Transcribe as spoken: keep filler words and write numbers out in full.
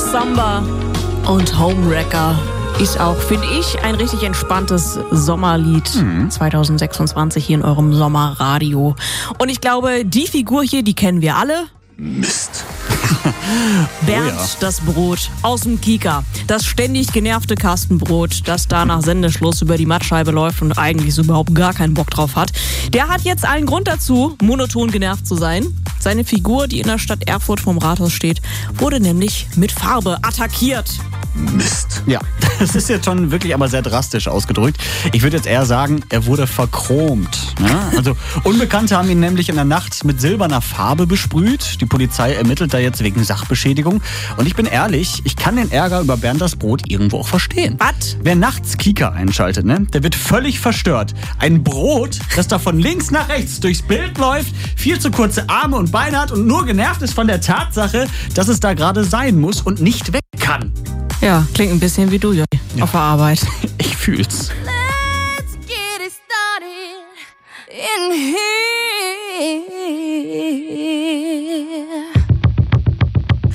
Samba und Homewrecker ist auch, finde ich, ein richtig entspanntes Sommerlied mhm. zwanzig sechsundzwanzig hier in eurem Sommerradio. Und ich glaube, die Figur hier, die kennen wir alle. Mist. Bernd, oh ja. das Brot aus dem Kika. Das ständig genervte Kastenbrot, das da nach Sendeschluss über die Mattscheibe läuft und eigentlich so überhaupt gar keinen Bock drauf hat. Der hat jetzt allen Grund dazu, monoton genervt zu sein. Seine Figur, die in der Stadt Erfurt vorm Rathaus steht, wurde nämlich mit Farbe attackiert. Mist. Ja, das ist jetzt schon wirklich aber sehr drastisch ausgedrückt. Ich würde jetzt eher sagen, er wurde verchromt. Ne? Also Unbekannte haben ihn nämlich in der Nacht mit silberner Farbe besprüht. Die Polizei ermittelt da jetzt wegen Sachbeschädigung. Und ich bin ehrlich, ich kann den Ärger über Bernd das Brot irgendwo auch verstehen. Was? Wer nachts Kika einschaltet, ne, der wird völlig verstört. Ein Brot, das da von links nach rechts durchs Bild läuft, viel zu kurze Arme und Beine hat und nur genervt ist von der Tatsache, dass es da gerade sein muss und nicht weg kann. Ja, klingt ein bisschen wie du, Jörg, ja. Auf der Arbeit. Ich fühl's. Let's get it started in here.